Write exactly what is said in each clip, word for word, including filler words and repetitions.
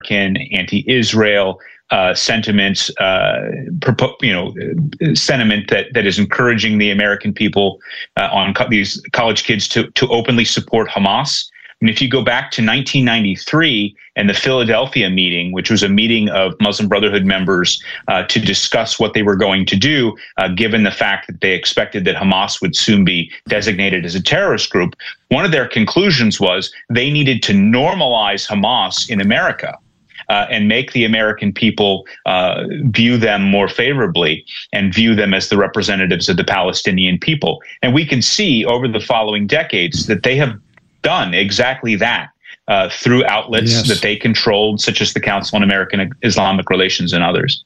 anti-American, anti-Israel uh, sentiments, uh, you know, sentiment that that is encouraging the American people uh, on co- these college kids to to openly support Hamas. And if you go back to nineteen ninety-three and the Philadelphia meeting, which was a meeting of Muslim Brotherhood members uh, to discuss what they were going to do, uh, given the fact that they expected that Hamas would soon be designated as a terrorist group, one of their conclusions was they needed to normalize Hamas in America. Uh, and make the American people uh, view them more favorably and view them as the representatives of the Palestinian people. And we can see over the following decades that they have done exactly that uh, through outlets yes. that they controlled, such as the Council on American Islamic Relations and others.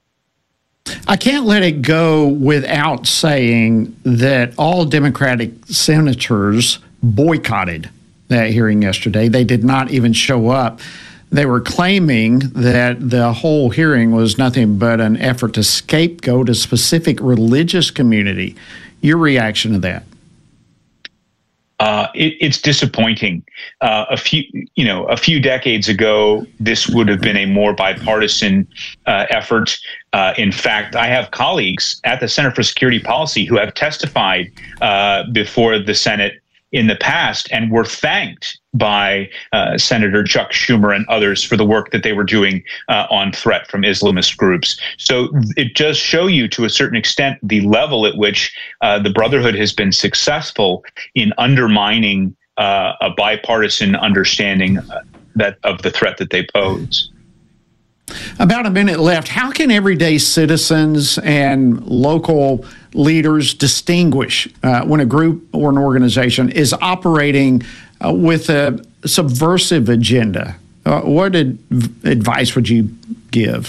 I can't let it go without saying that all Democratic senators boycotted that hearing yesterday. They did not even show up. They were claiming that the whole hearing was nothing but an effort to scapegoat a specific religious community. Your reaction to that? Uh, it, it's disappointing. Uh, a few, you know, a few decades ago, this would have been a more bipartisan uh, effort. Uh, in fact, I have colleagues at the Center for Security Policy who have testified uh, before the Senate in the past and were thanked by uh, Senator Chuck Schumer and others for the work that they were doing uh, on threat from Islamist groups. So it does show you to a certain extent the level at which uh, the Brotherhood has been successful in undermining uh, a bipartisan understanding uh, that of the threat that they pose. About a minute left. How can everyday citizens and local leaders distinguish uh, when a group or an organization is operating uh, with a subversive agenda? Uh, what ad- advice would you give?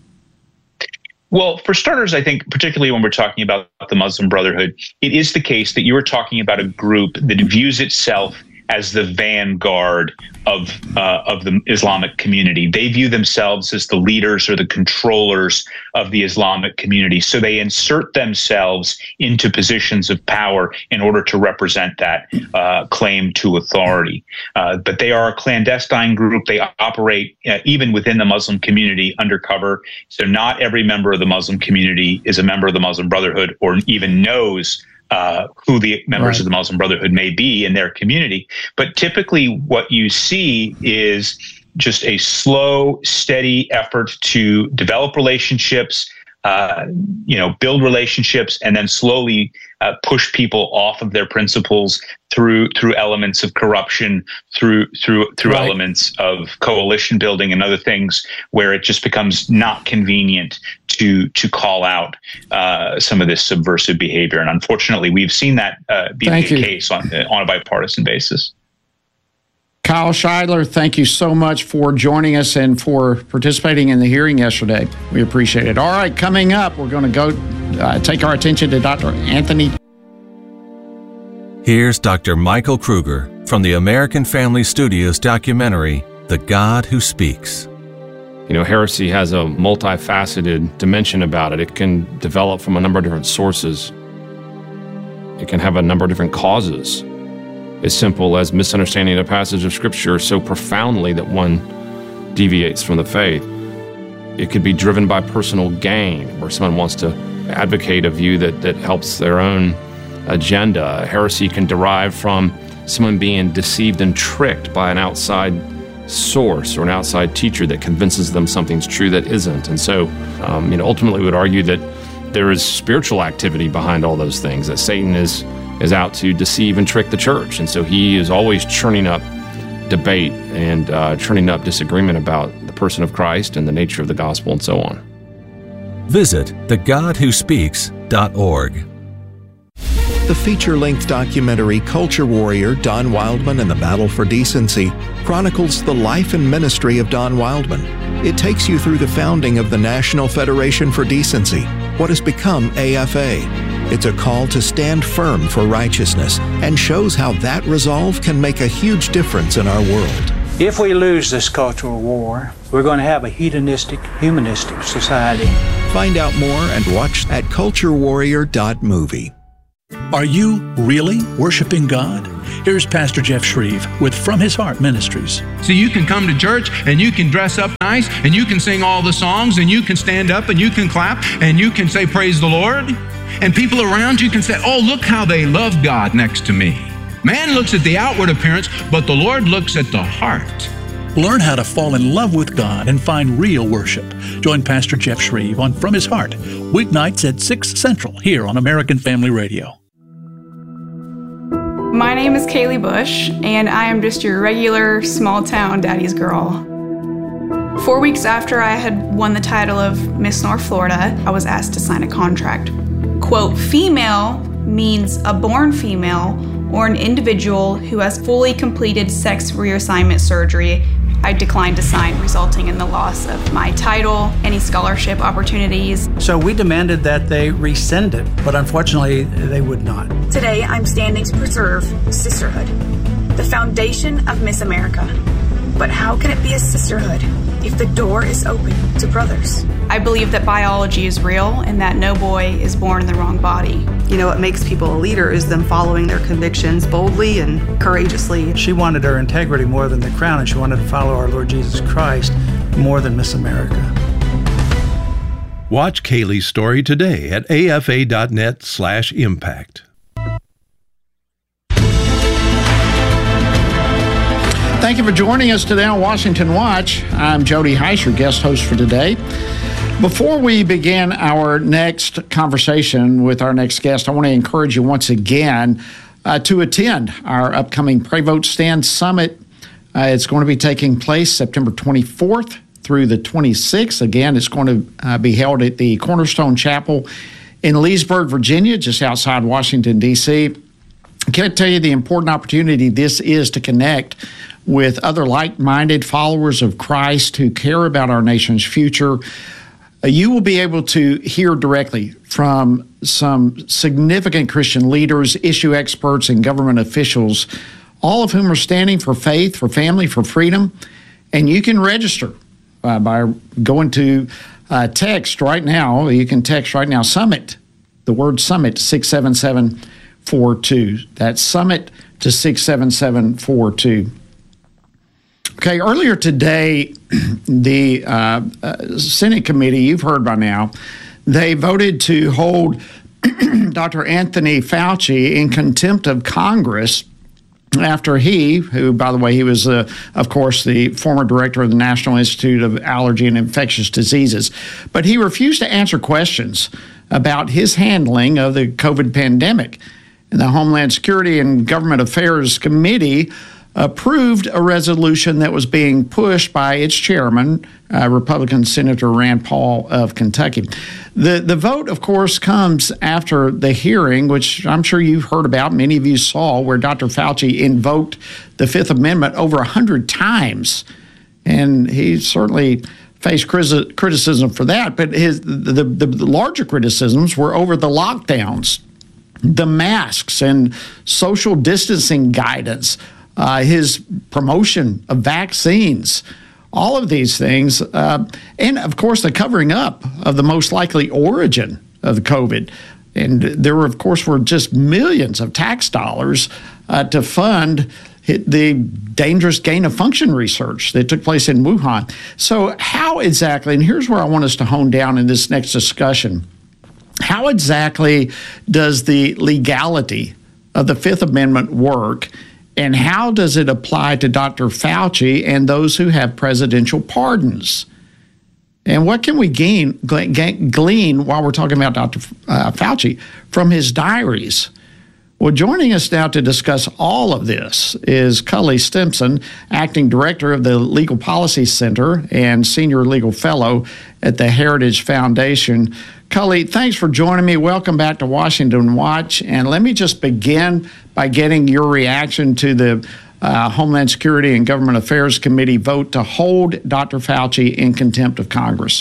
Well, for starters, I think particularly when we're talking about the Muslim Brotherhood, it is the case that you are talking about a group that views itself as the vanguard of uh, of the Islamic community. They view themselves as the leaders or the controllers of the Islamic community. So they insert themselves into positions of power in order to represent that uh, claim to authority. Uh, but they are a clandestine group. They operate uh, even within the Muslim community undercover. So not every member of the Muslim community is a member of the Muslim Brotherhood or even knows Uh, who the members right. of the Muslim Brotherhood may be in their community. But typically what you see is just a slow, steady effort to develop relationships, uh, you know, build relationships, and then slowly uh, push people off of their principles through through elements of corruption, through through through right. elements of coalition building and other things, where it just becomes not convenient to to call out uh, some of this subversive behavior. And unfortunately, we've seen that uh, be Thank the you. case on on a bipartisan basis. Kyle Scheidler, thank you so much for joining us and for participating in the hearing yesterday. We appreciate it. All right, coming up, we're going to go uh, take our attention to Doctor Anthony. Here's Doctor Michael Kruger from the American Family Studios documentary, The God Who Speaks. You know, heresy has a multifaceted dimension about it. It can develop from a number of different sources. It can have a number of different causes. As simple as misunderstanding a passage of Scripture so profoundly that one deviates from the faith. It could be driven by personal gain, where someone wants to advocate a view that, that helps their own agenda. Heresy can derive from someone being deceived and tricked by an outside source or an outside teacher that convinces them something's true that isn't. And so, um, you know, ultimately we would argue that there is spiritual activity behind all those things, that Satan is is out to deceive and trick the church. And so he is always churning up debate and uh, churning up disagreement about the person of Christ and the nature of the gospel and so on. Visit the god who speaks dot org. The feature-length documentary Culture Warrior, Don Wildman and the Battle for Decency chronicles the life and ministry of Don Wildman. It takes you through the founding of the National Federation for Decency, what has become A F A. It's a call to stand firm for righteousness and shows how that resolve can make a huge difference in our world. If we lose this cultural war, we're going to have a hedonistic, humanistic society. Find out more and watch at culture warrior dot movie. Are you really worshiping God? Here's Pastor Jeff Shreve with From His Heart Ministries. So you can come to church and you can dress up nice and you can sing all the songs and you can stand up and you can clap and you can say, praise the Lord. And people around you can say, oh, look how they love God next to me. Man looks at the outward appearance, but the Lord looks at the heart. Learn how to fall in love with God and find real worship. Join Pastor Jeff Shreve on From His Heart, weeknights at six Central here on American Family Radio. My name is Kaylee Bush, and I am just your regular small-town daddy's girl. Four weeks after I had won the title of Miss North Florida, I was asked to sign a contract. Quote, female means a born female or an individual who has fully completed sex reassignment surgery. I declined to sign, resulting in the loss of my title, any scholarship opportunities. So we demanded that they rescind it, but unfortunately, they would not. Today, I'm standing to preserve sisterhood, the foundation of Miss America. But how can it be a sisterhood if the door is open to brothers? I believe that biology is real and that no boy is born in the wrong body. You know, what makes people a leader is them following their convictions boldly and courageously. She wanted her integrity more than the crown, and she wanted to follow our Lord Jesus Christ more than Miss America. Watch Kaylee's story today at afa.net slash impact. Thank you for joining us today on Washington Watch. I'm Jody Heiss, your guest host for today. Before we begin our next conversation with our next guest, I want to encourage you once again uh, to attend our upcoming Pray Vote Stand Summit. Uh, it's going to be taking place September twenty-fourth through the twenty-sixth. Again, it's going to uh, be held at the Cornerstone Chapel in Leesburg, Virginia, just outside Washington, D C I can't tell you the important opportunity this is to connect with other like-minded followers of Christ who care about our nation's future. Uh, you will be able to hear directly from some significant Christian leaders, issue experts, and government officials, all of whom are standing for faith, for family, for freedom. And you can register uh, by going to uh, text right now. You can text right now, Summit, the word Summit, six seven seven four two. That's Summit to six seven seven four two. Okay, earlier today, the uh, uh, Senate committee, you've heard by now, they voted to hold Doctor Anthony Fauci in contempt of Congress after he, who, by the way, he was, uh, of course, the former director of the National Institute of Allergy and Infectious Diseases, but he refused to answer questions about his handling of the COVID pandemic. And the Homeland Security and Government Affairs Committee approved a resolution that was being pushed by its chairman, uh, Republican Senator Rand Paul of Kentucky. The the vote, of course, comes after the hearing, which I'm sure you've heard about, many of you saw, where Doctor Fauci invoked the Fifth Amendment over one hundred times. And he certainly faced criticism for that, but his the, the, the larger criticisms were over the lockdowns, the masks and social distancing guidance, Uh, his promotion of vaccines, all of these things, uh, and of course the covering up of the most likely origin of the COVID. And there were, of course, were just millions of tax dollars uh, to fund the dangerous gain-of-function research that took place in Wuhan. So how exactly, and here's where I want us to hone down in this next discussion, how exactly does the legality of the Fifth Amendment work? And how does it apply to Doctor Fauci and those who have presidential pardons? And what can we gain, glean while we're talking about Doctor Uh, Fauci from his diaries? Well, joining us now to discuss all of this is Cully Stimson, Acting Director of the Legal Policy Center and Senior Legal Fellow at the Heritage Foundation. Cully, thanks for joining me. Welcome back to Washington Watch. And let me just begin by getting your reaction to the uh, Homeland Security and Government Affairs Committee vote to hold Doctor Fauci in contempt of Congress.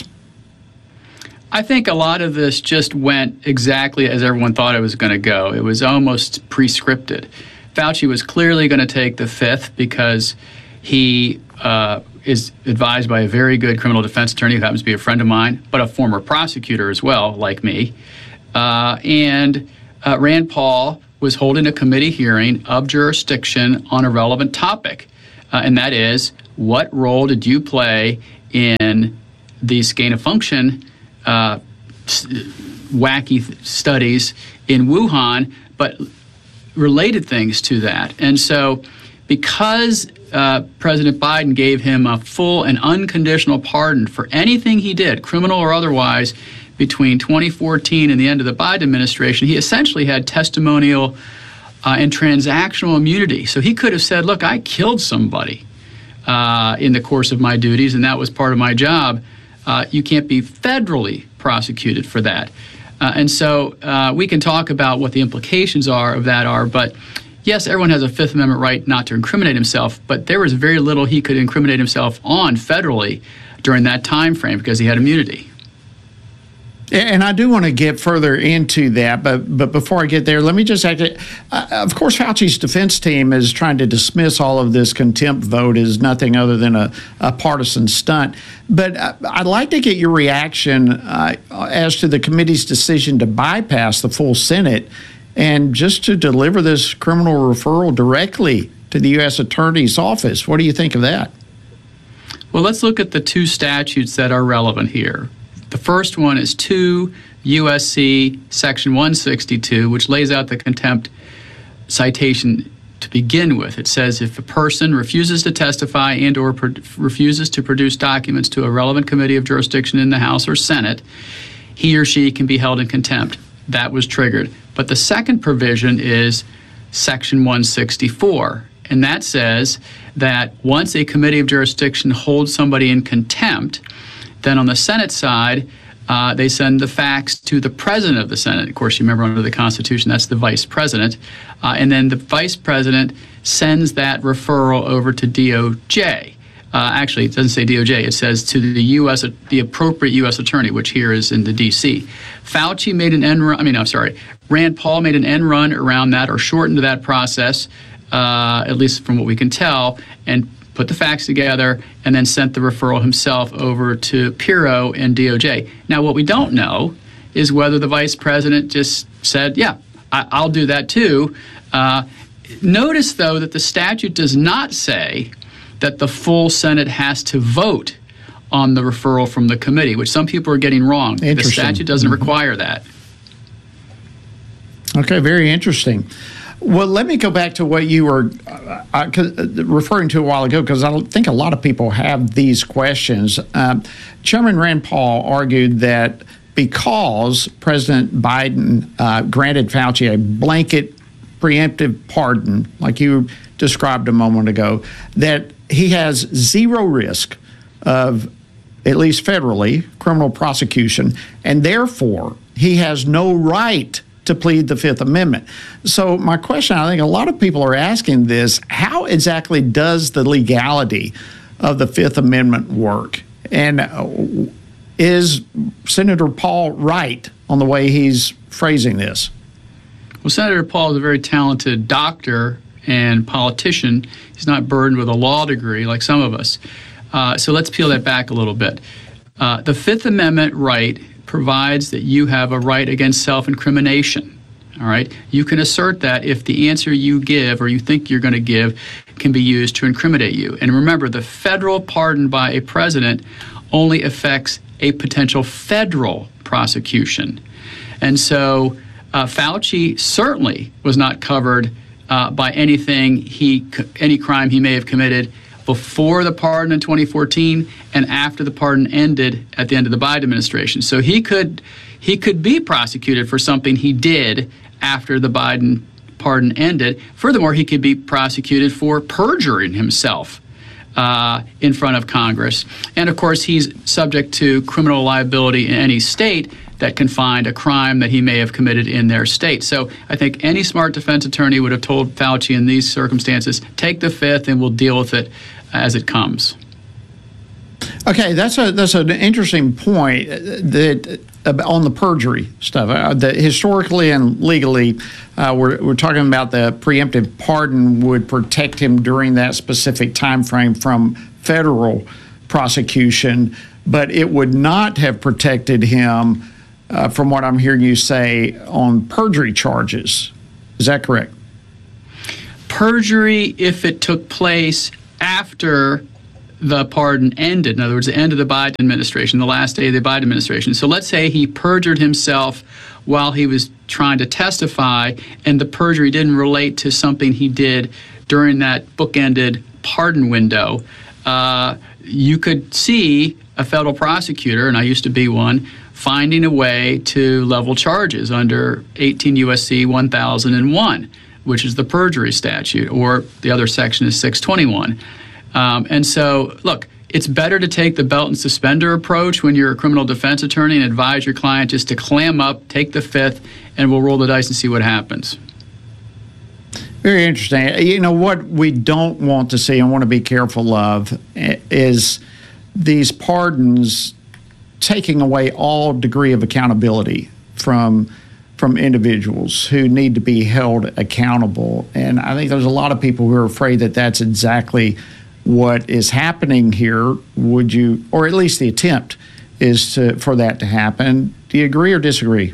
I think a lot of this just went exactly as everyone thought it was going to go. It was almost pre-scripted. Fauci was clearly going to take the fifth because he uh, is advised by a very good criminal defense attorney who happens to be a friend of mine, but a former prosecutor as well, like me. Uh, and uh, Rand Paul was holding a committee hearing of jurisdiction on a relevant topic, uh, and that is, what role did you play in these gain-of-function uh, wacky th- studies in Wuhan, but related things to that. And so because uh, President Biden gave him a full and unconditional pardon for anything he did, criminal or otherwise, between twenty fourteen and the end of the Biden administration, he essentially had testimonial uh, and transactional immunity. So he could have said, look, I killed somebody uh, in the course of my duties, and that was part of my job. Uh, you can't be federally prosecuted for that. Uh, and so uh, we can talk about what the implications are of that are, but yes, everyone has a Fifth Amendment right not to incriminate himself, but there was very little he could incriminate himself on federally during that time frame because he had immunity. And I do want to get further into that, but but before I get there, let me just act. Uh, of course, Fauci's defense team is trying to dismiss all of this contempt vote as nothing other than a, a partisan stunt. But uh, I'd like to get your reaction uh, as to the committee's decision to bypass the full Senate and just to deliver this criminal referral directly to the U S Attorney's Office. What do you think of that? Well, let's look at the two statutes that are relevant here. The first one is two U S C Section one sixty-two, which lays out the contempt citation to begin with. It says if a person refuses to testify and or pro- refuses to produce documents to a relevant committee of jurisdiction in the House or Senate, he or she can be held in contempt. That was triggered. But the second provision is Section one sixty-four, and that says that once a committee of jurisdiction holds somebody in contempt, then on the Senate side, uh, they send the facts to the president of the Senate. Of course, you remember under the Constitution, that's the vice president. Uh, and then the vice president sends that referral over to D O J. Uh, actually, it doesn't say D O J. It says to the U S, the appropriate U S attorney, which here is in the D C. Fauci made an end run. I mean, I'm sorry. Rand Paul made an end run around that, or shortened that process, uh, at least from what we can tell, and put the facts together, and then sent the referral himself over to Pirro and D O J. Now, what we don't know is whether the vice president just said, yeah, I- I'll do that too. Uh, notice, though, that the statute does not say that the full Senate has to vote on the referral from the committee, which some people are getting wrong. The statute doesn't mm-hmm. require that. Okay, very interesting. Well, let me go back to what you were uh, uh, referring to a while ago, because I think a lot of people have these questions. Um, Chairman Rand Paul argued that because President Biden uh, granted Fauci a blanket preemptive pardon, like you described a moment ago, that he has zero risk of, at least federally, criminal prosecution, and therefore he has no right to plead the Fifth Amendment. So my question, I think a lot of people are asking this, how exactly does the legality of the Fifth Amendment work? And uh, is Senator Paul right on the way he's phrasing this? Well, Senator Paul is a very talented doctor and politician. He's not burdened with a law degree like some of us. Uh, so let's peel that back a little bit. Uh, the Fifth Amendment right provides that you have a right against self-incrimination. All right? You can assert that if the answer you give or you think you're going to give can be used to incriminate you. And remember, the federal pardon by a president only affects a potential federal prosecution. And so uh, Fauci certainly was not covered uh, by anything he, any crime he may have committed before the pardon in twenty fourteen and after the pardon ended at the end of the Biden administration. So he could he could be prosecuted for something he did after the Biden pardon ended. Furthermore, he could be prosecuted for perjuring himself uh, in front of Congress. And of course, he's subject to criminal liability in any state that can find a crime that he may have committed in their state. So I think any smart defense attorney would have told Fauci in these circumstances, take the Fifth and we'll deal with it as it comes. Okay, that's a that's an interesting point that uh, on the perjury stuff. Uh, the, historically and legally, uh, we're we're talking about the preemptive pardon would protect him during that specific time frame from federal prosecution, but it would not have protected him, uh, from what I'm hearing you say, on perjury charges. Is that correct? Perjury, if it took place after the pardon ended, in other words, the end of the Biden administration, the last day of the Biden administration. So let's say he perjured himself while he was trying to testify, and the perjury didn't relate to something he did during that bookended pardon window. Uh, you could see a federal prosecutor, and I used to be one, finding a way to level charges under eighteen U S C one thousand one, which is the perjury statute, or the other section is six twenty-one. Um, and so, look, it's better to take the belt and suspender approach when you're a criminal defense attorney and advise your client just to clam up, take the fifth, and we'll roll the dice and see what happens. Very interesting. You know, what we don't want to see and want to be careful of is these pardons taking away all degree of accountability from from individuals who need to be held accountable. And I think there's a lot of people who are afraid that that's exactly what is happening here. Would you, or at least the attempt is to, for that to happen. Do you agree or disagree?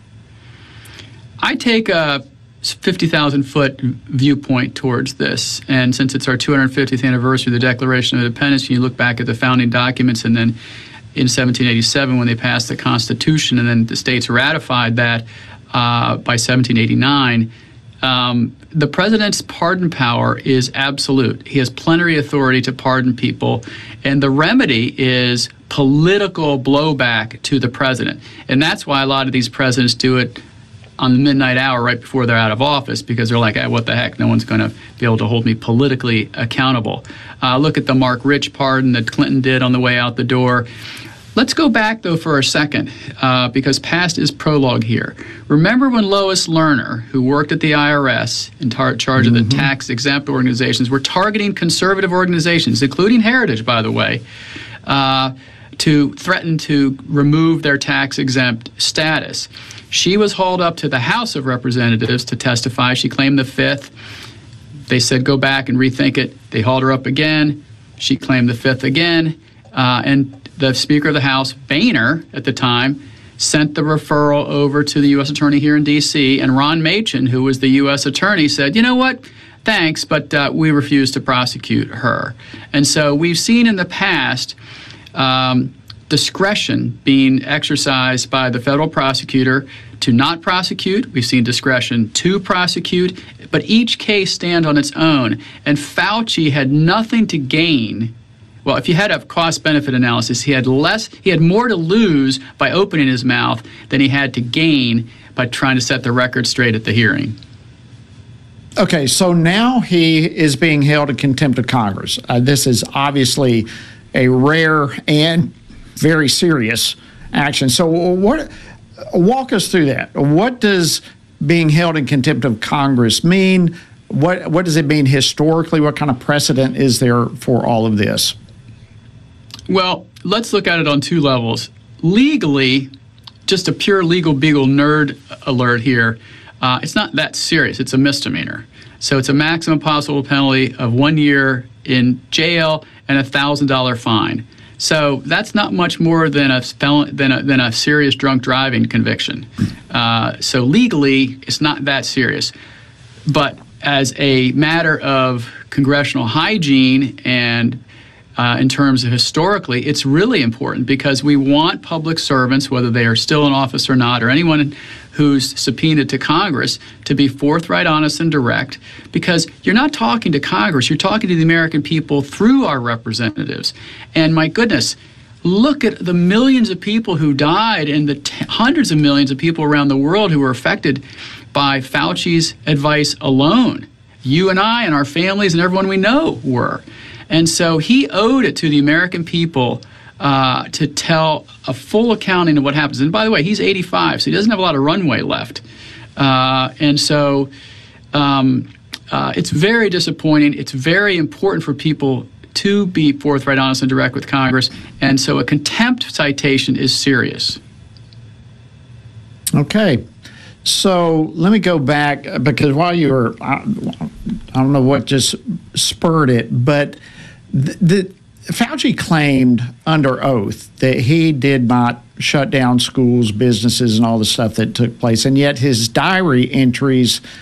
I take a fifty thousand foot viewpoint towards this. And since it's our two hundred fiftieth anniversary of the Declaration of Independence, you look back at the founding documents, and then in seventeen eighty-seven when they passed the Constitution, and then the states ratified that uh, by seventeen eighty-nine, um, the president's pardon power is absolute. He has plenary authority to pardon people, and the remedy is political blowback to the president. And that's why a lot of these presidents do it on the midnight hour right before they're out of office, because they're like, hey, what the heck, no one's going to be able to hold me politically accountable. Uh, look at the Mark Rich pardon that Clinton did on the way out the door. Let's go back, though, for a second, uh, because past is prologue here. Remember when Lois Lerner, who worked at the I R S in tar- charge mm-hmm. of the tax-exempt organizations, were targeting conservative organizations, including Heritage, by the way, uh, to threaten to remove their tax-exempt status. She was hauled up to the House of Representatives to testify. She claimed the fifth. They said, go back and rethink it. They hauled her up again. She claimed the fifth again. Uh, and the Speaker of the House, Boehner, at the time, sent the referral over to the U S Attorney here in D C, and Ron Machen, who was the U S Attorney, said, you know what, thanks, but uh, we refuse to prosecute her. And so we've seen in the past um, discretion being exercised by the federal prosecutor to not prosecute. We've seen discretion to prosecute, but each case stands on its own. And Fauci had nothing to gain. Well, if you had a cost-benefit analysis, he had less, he had more to lose by opening his mouth than he had to gain by trying to set the record straight at the hearing. Okay, so now he is being held in contempt of Congress. Uh, this is obviously a rare and very serious action. So what? Walk us through that. What does being held in contempt of Congress mean? What What does it mean historically? What kind of precedent is there for all of this? Well, let's look at it on two levels. Legally, just a pure legal beagle nerd alert here, uh, it's not that serious. It's a misdemeanor. So it's a maximum possible penalty of one year in jail and a one thousand dollars fine. So that's not much more than a, felon, than a, than a serious drunk driving conviction. Uh, so legally, it's not that serious. But as a matter of congressional hygiene and Uh, in terms of historically, it's really important because we want public servants, whether they are still in office or not, or anyone who's subpoenaed to Congress, to be forthright, honest, and direct, because you're not talking to Congress, you're talking to the American people through our representatives. And my goodness, look at the millions of people who died and the t- hundreds of millions of people around the world who were affected by Fauci's advice alone. You and I and our families and everyone we know were. And so he owed it to the American people uh, to tell a full accounting of what happens. And by the way, he's eighty-five, so he doesn't have a lot of runway left. Uh, and so um, uh, it's very disappointing. It's very important for people to be forthright, honest, and direct with Congress. And so a contempt citation is serious. Okay. So let me go back, because while you were, I, I don't know what just spurred it, but the, the Fauci claimed under oath that he did not shut down schools, businesses, and all the stuff that took place, and yet his diary entries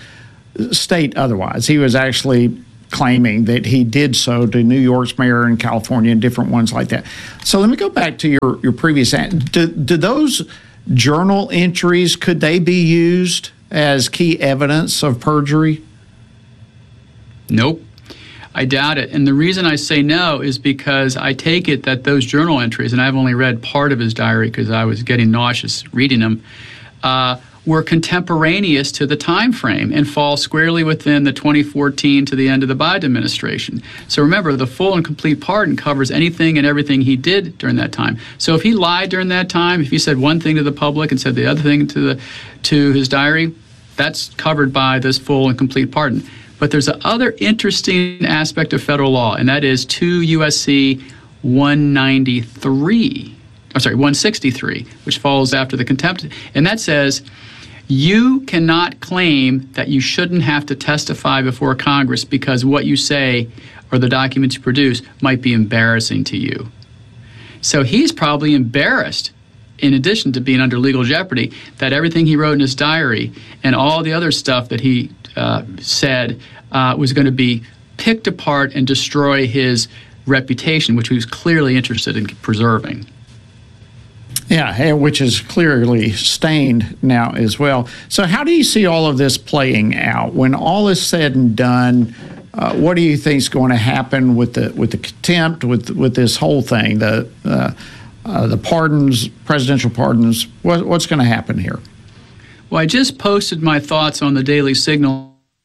state otherwise. He was actually claiming that he did so to New York's mayor in California and different ones like that. So let me go back to your, your previous, do, do those journal entries, could they be used as key evidence of perjury? Nope. I doubt it. And the reason I say no is because I take it that those journal entries, and I've only read part of his diary because I was getting nauseous reading them, uh, were contemporaneous to the time frame and fall squarely within the twenty fourteen to the end of the Biden administration. So remember, the full and complete pardon covers anything and everything he did during that time. So if he lied during that time, if he said one thing to the public and said the other thing to the to his diary, that's covered by this full and complete pardon. But there's another interesting aspect of federal law, and that is two U S C one ninety-three. I'm sorry, one sixty-three, which follows after the contempt. And that says you cannot claim that you shouldn't have to testify before Congress because what you say or the documents you produce might be embarrassing to you. So he's probably embarrassed, in addition to being under legal jeopardy, that everything he wrote in his diary and all the other stuff that he uh, said uh, was going to be picked apart and destroy his reputation, which he was clearly interested in preserving. Yeah, which is clearly stained now as well. So how do you see all of this playing out? When all is said and done, uh, what do you think is going to happen with the with the contempt, with with this whole thing, the uh, uh, the pardons, presidential pardons? What, what's going to happen here? Well, I just posted my thoughts on the Daily Signal.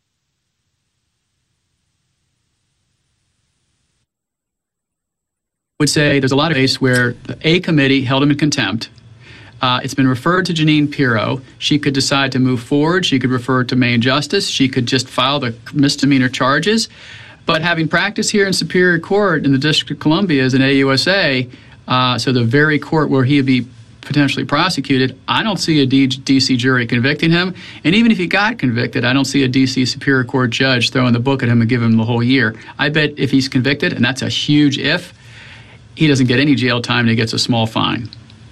Would say there's a lot of cases where the A committee held him in contempt. Uh, it's been referred to Jeanine Pirro. She could decide to move forward. She could refer it to Main Justice. She could just file the misdemeanor charges. But having practiced here in Superior Court in the District of Columbia as an A U S A, uh, so the very court where he would be potentially prosecuted, I don't see a D- D.C. jury convicting him. And even if he got convicted, I don't see a D C. Superior Court judge throwing the book at him and giving him the whole year. I bet if he's convicted, and that's a huge if, he doesn't get any jail time and he gets a small fine.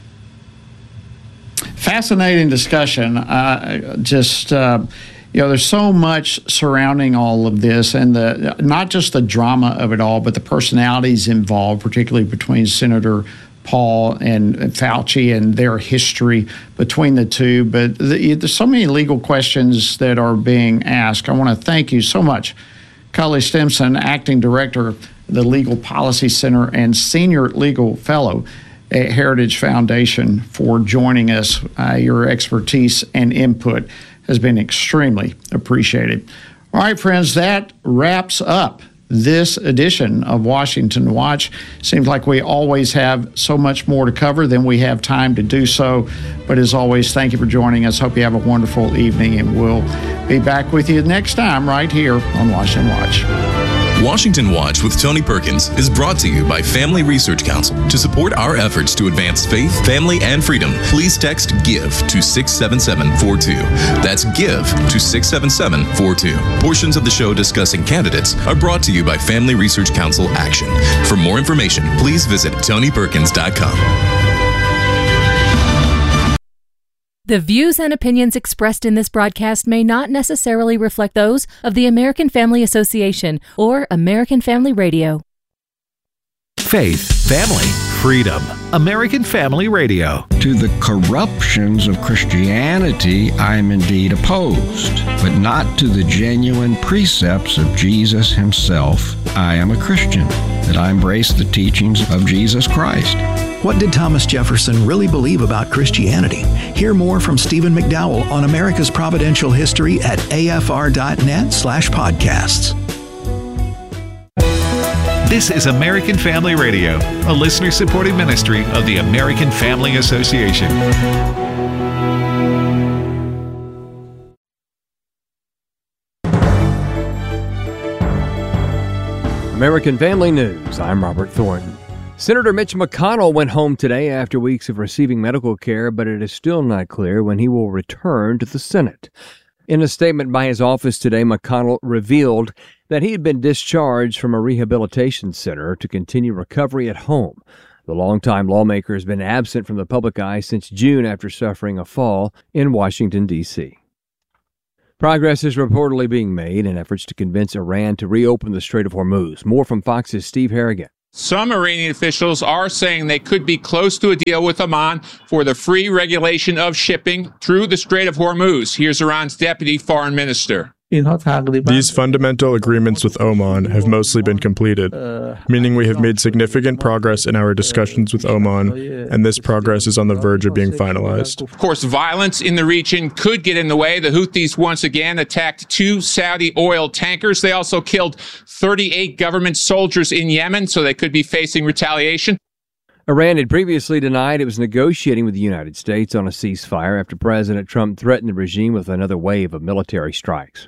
Fascinating discussion. Uh, just, uh, you know, there's so much surrounding all of this, and the not just the drama of it all, but the personalities involved, particularly between Senator Paul and Fauci and their history between the two. But the, there's so many legal questions that are being asked. I want to thank you so much, Cully Stimson, Acting Director of the Legal Policy Center and Senior Legal Fellow at Heritage Foundation, for joining us. Uh, your expertise and input has been extremely appreciated. All right, friends, that wraps up this edition of Washington Watch. Seems like we always have so much more to cover than we have time to do so. But as always, thank you for joining us. Hope you have a wonderful evening, and we'll be back with you next time right here on Washington Watch. Washington Watch with Tony Perkins is brought to you by Family Research Council. To support our efforts to advance faith, family, and freedom, please text GIVE to six seven seven four two. That's GIVE to six seven seven four two. Portions of the show discussing candidates are brought to you by Family Research Council Action. For more information, please visit tony perkins dot com. The views and opinions expressed in this broadcast may not necessarily reflect those of the American Family Association or American Family Radio. Faith, family, freedom. American Family Radio. To the corruptions of Christianity, I am indeed opposed, but not to the genuine precepts of Jesus himself. I am a Christian, that I embrace the teachings of Jesus Christ. What did Thomas Jefferson really believe about Christianity? Hear more from Stephen McDowell on America's Providential History at afr.net slash podcasts. This is American Family Radio, a listener-supported ministry of the American Family Association. American Family News, I'm Robert Thornton. Senator Mitch McConnell went home today after weeks of receiving medical care, but it is still not clear when he will return to the Senate. In a statement by his office today, McConnell revealed that he had been discharged from a rehabilitation center to continue recovery at home. The longtime lawmaker has been absent from the public eye since June after suffering a fall in Washington, D C Progress is reportedly being made in efforts to convince Iran to reopen the Strait of Hormuz. More from Fox's Steve Harrigan. Some Iranian officials are saying they could be close to a deal with Oman for the free regulation of shipping through the Strait of Hormuz. Here's Iran's deputy foreign minister. These fundamental agreements with Oman have mostly been completed, meaning we have made significant progress in our discussions with Oman, and this progress is on the verge of being finalized. Of course, violence in the region could get in the way. The Houthis once again attacked two Saudi oil tankers. They also killed thirty-eight government soldiers in Yemen, so they could be facing retaliation. Iran had previously denied it was negotiating with the United States on a ceasefire after President Trump threatened the regime with another wave of military strikes.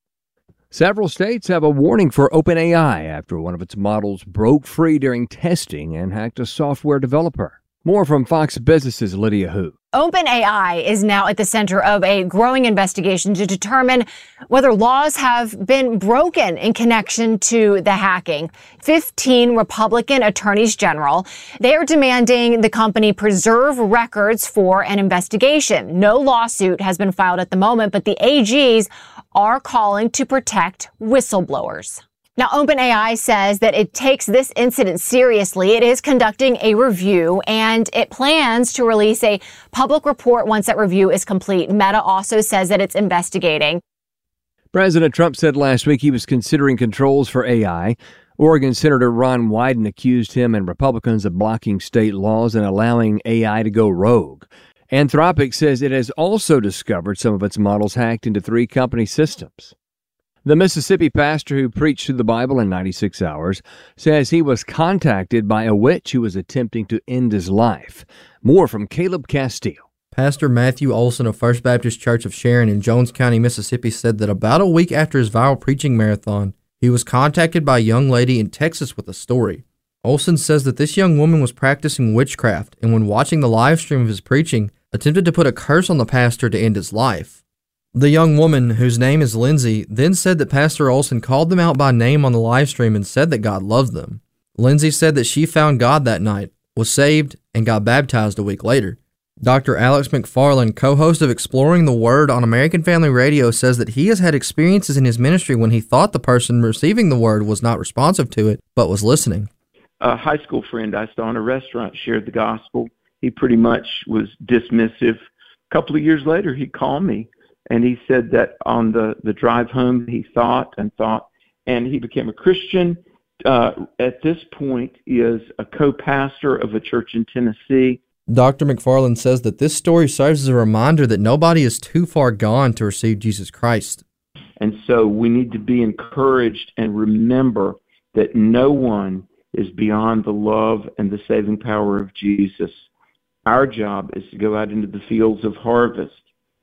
Several states have a warning for OpenAI after one of its models broke free during testing and hacked a software developer. More from Fox Business's Lydia Hu. OpenAI is now at the center of a growing investigation to determine whether laws have been broken in connection to the hacking. fifteen Republican attorneys general, they are demanding the company preserve records for an investigation. No lawsuit has been filed at the moment, but the A Gs are calling to protect whistleblowers. Now, OpenAI says that it takes this incident seriously. It is conducting a review, and it plans to release a public report once that review is complete. Meta also says that it's investigating. President Trump said last week he was considering controls for A I. Oregon Senator Ron Wyden accused him and Republicans of blocking state laws and allowing A I to go rogue. Anthropic says it has also discovered some of its models hacked into three company systems. The Mississippi pastor who preached through the Bible in ninety-six hours says he was contacted by a witch who was attempting to end his life. More from Caleb Castile. Pastor Matthew Olson of First Baptist Church of Sharon in Jones County, Mississippi, said that about a week after his viral preaching marathon, he was contacted by a young lady in Texas with a story. Olson says that this young woman was practicing witchcraft and when watching the live stream of his preaching, attempted to put a curse on the pastor to end his life. The young woman, whose name is Lindsay, then said that Pastor Olson called them out by name on the live stream and said that God loved them. Lindsay said that she found God that night, was saved, and got baptized a week later. Doctor Alex McFarland, co-host of Exploring the Word on American Family Radio, says that he has had experiences in his ministry when he thought the person receiving the word was not responsive to it, but was listening. A high school friend I saw in a restaurant shared the gospel. He pretty much was dismissive. A couple of years later, he called me, and he said that on the, the drive home, he thought and thought, and he became a Christian. Uh, at this point, is a co-pastor of a church in Tennessee. Doctor McFarland says that this story serves as a reminder that nobody is too far gone to receive Jesus Christ. And so we need to be encouraged and remember that no one is beyond the love and the saving power of Jesus. Our job is to go out into the fields of harvest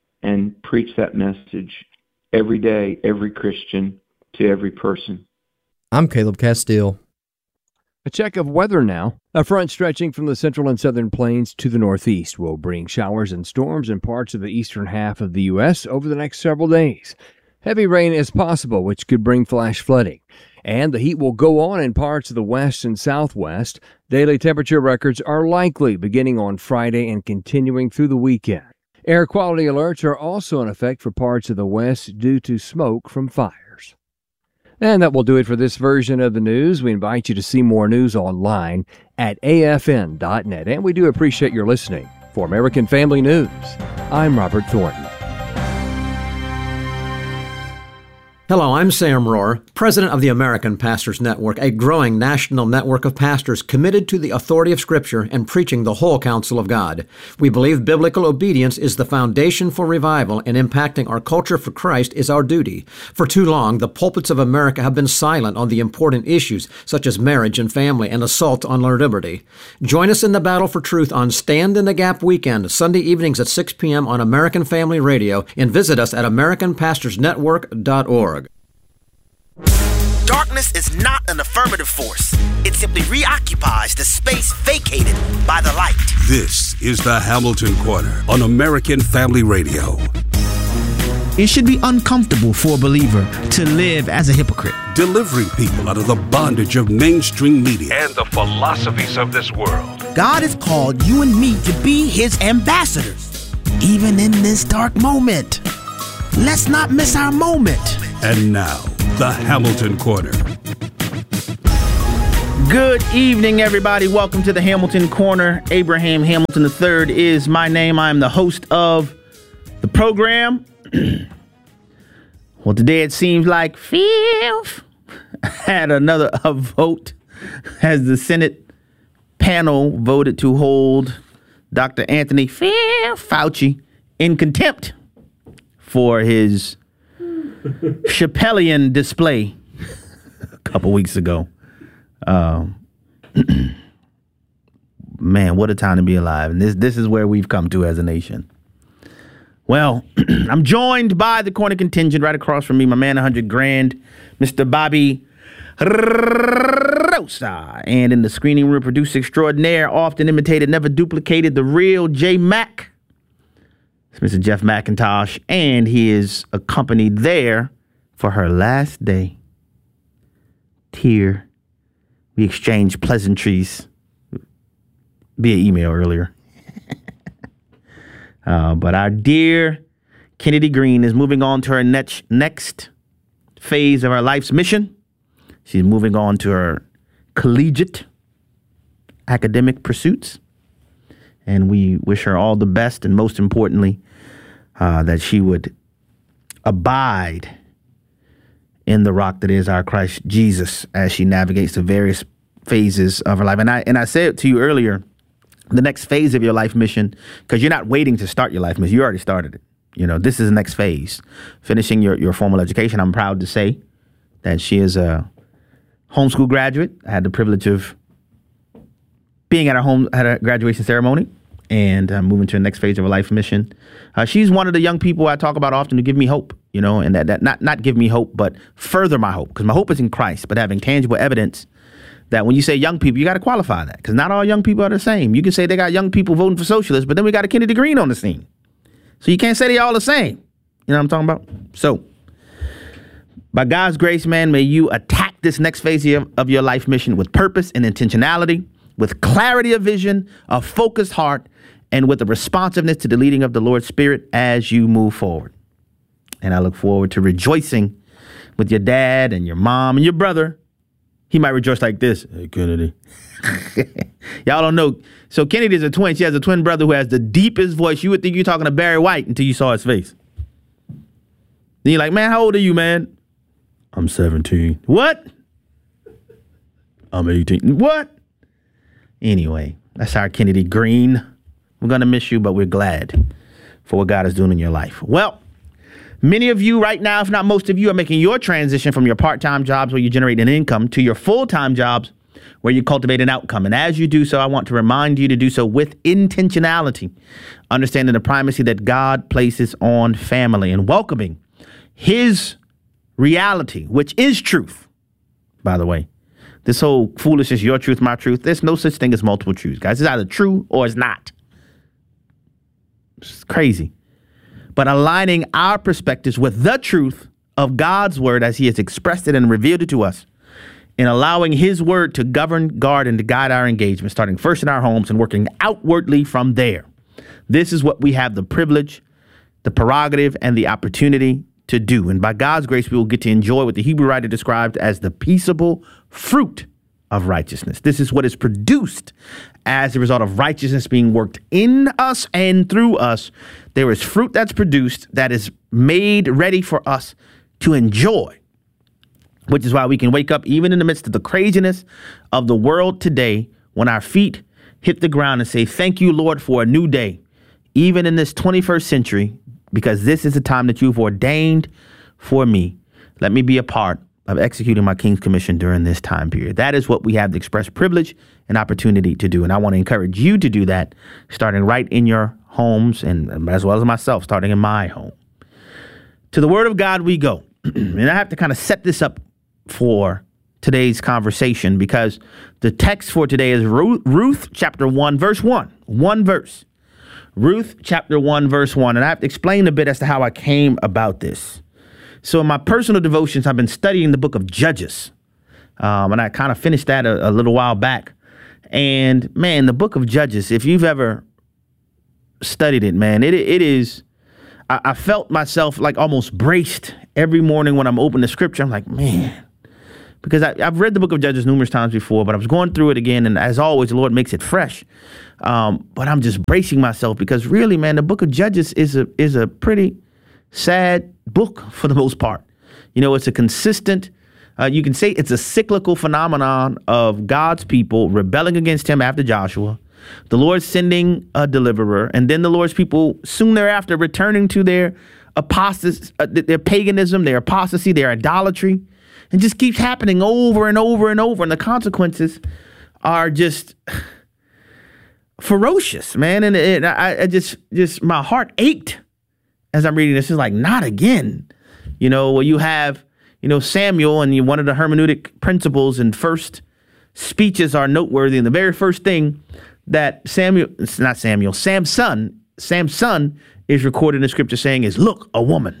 and preach that message every day, every Christian, to every person. I'm Caleb Castile. A check of weather now. A front stretching from the central and southern plains to the northeast will bring showers and storms in parts of the eastern half of the U S over the next several days. Heavy rain is possible, which could bring flash flooding. And the heat will go on in parts of the west and southwest. Daily temperature records are likely beginning on Friday and continuing through the weekend. Air quality alerts are also in effect for parts of the west due to smoke from fires. And that will do it for this version of the news. We invite you to see more news online at A F N dot net. And we do appreciate your listening. For American Family News, I'm Robert Thornton. Hello, I'm Sam Rohr, president of the American Pastors Network, a growing national network of pastors committed to the authority of Scripture and preaching the whole counsel of God. We believe biblical obedience is the foundation for revival, and impacting our culture for Christ is our duty. For too long, the pulpits of America have been silent on the important issues such as marriage and family and assault on our liberty. Join us in the battle for truth on Stand in the Gap weekend, Sunday evenings at six p.m. on American Family Radio, and visit us at American Pastors Network dot org. Darkness is not an affirmative force. It simply reoccupies the space vacated by the light. This is the Hamilton Corner on American Family Radio. It should be uncomfortable for a believer to live as a hypocrite. Delivering people out of the bondage of mainstream media and the philosophies of this world. God has called you and me to be His ambassadors, even in this dark moment. Let's not miss our moment. And now, the Hamilton Corner. Good evening, everybody. Welcome to the Hamilton Corner. Abraham Hamilton the third is my name. I'm the host of the program. Well, today it seems like Fifth had another a vote as the Senate panel voted to hold Doctor Anthony Fauci in contempt for his Chappellian display a couple weeks ago. Um, man, what a time to be alive. And this this is where we've come to as a nation. Well, I'm joined by the corner contingent right across from me, my man, one hundred grand, Mister Bobby Rosa. And in the screening room, producer extraordinaire, often imitated, never duplicated, the real J Mac. It's Mister Jeff McIntosh, and he is accompanied there for her last day. Tear. We exchanged pleasantries via email earlier. uh, but our dear Kennedy Green is moving on to her next next phase of her life's mission. She's moving on to her collegiate academic pursuits. And we wish her all the best, and most importantly, uh, that she would abide in the rock that is our Christ Jesus as she navigates the various phases of her life. And I and I said to you earlier, the next phase of your life mission, because you're not waiting to start your life mission. You already started it. You know, this is the next phase. Finishing your, your formal education. I'm proud to say that she is a homeschool graduate. I had the privilege of being at her home at a graduation ceremony and uh, moving to the next phase of her life mission. Uh, she's one of the young people I talk about often who give me hope. You know, and that, that not not give me hope, but further my hope, because my hope is in Christ, but having tangible evidence that when you say young people, you got to qualify that, because not all young people are the same. You can say they got young people voting for socialists, but then we got a Kennedy Green on the scene. So you can't say they all the same. You know what I'm talking about? So by God's grace, man, may you attack this next phase of, of your life mission with purpose and intentionality, with clarity of vision, a focused heart, and with a responsiveness to the leading of the Lord's Spirit as you move forward. And I look forward to rejoicing with your dad and your mom and your brother. He might rejoice like this. Hey, Kennedy. Y'all don't know. So Kennedy's a twin. She has a twin brother who has the deepest voice. You would think you're talking to Barry White until you saw his face. Then you're like, man, how old are you, man? I'm seventeen. What? I'm eighteen. What? Anyway, that's our Kennedy Green. We're going to miss you, but we're glad for what God is doing in your life. Well, many of you right now, if not most of you, are making your transition from your part-time jobs where you generate an income to your full-time jobs where you cultivate an outcome. And as you do so, I want to remind you to do so with intentionality, understanding the primacy that God places on family and welcoming his reality, which is truth, by the way. This whole foolishness, your truth, my truth, there's no such thing as multiple truths, guys. It's either true or it's not. It's crazy. But aligning our perspectives with the truth of God's word as he has expressed it and revealed it to us, and allowing his word to govern, guard, and to guide our engagement, starting first in our homes and working outwardly from there. This is what we have the privilege, the prerogative, and the opportunity to do. And by God's grace, we will get to enjoy what the Hebrew writer described as the peaceable fruit of righteousness. This is what is produced as a result of righteousness being worked in us and through us. There is fruit that's produced that is made ready for us to enjoy, which is why we can wake up even in the midst of the craziness of the world today, when our feet hit the ground, and say, thank you, Lord, for a new day, even in this twenty-first century, because this is the time that you've ordained for me. Let me be a part of executing my King's Commission during this time period. That is what we have the express privilege and opportunity to do. And I want to encourage you to do that, starting right in your homes, and as well as myself, starting in my home. To the Word of God we go. And I have to kind of set this up for today's conversation, because the text for today is Ruth, Ruth chapter one, verse one. One verse. Ruth chapter one, verse one. And I have to explain a bit as to how I came about this. So in my personal devotions, I've been studying the book of Judges. Um, and I kind of finished that a, a little while back. And man, the book of Judges, if you've ever studied it, man, it it is, I, I felt myself like almost braced every morning when I'm opening the scripture. I'm like, man, because I, I've read the book of Judges numerous times before, but I was going through it again. And as always, the Lord makes it fresh. Um, but I'm just bracing myself because really, man, the book of Judges is a is a pretty sad book for the most part. You know, it's a consistent, uh, you can say it's a cyclical phenomenon of God's people rebelling against him after Joshua, the Lord sending a deliverer, and then the Lord's people soon thereafter returning to their apostasy, uh, their paganism, their apostasy, their idolatry. It just keeps happening over and over and over. And the consequences are just ferocious, man. And it, I, I just, just my heart ached as I'm reading this. It's like, not again. You know, where you have, you know, Samuel, and you, one of the hermeneutic principles and first speeches are noteworthy. And the very first thing that Samuel, it's not Samuel, Samson, Samson is recorded in the scripture saying is, look, a woman.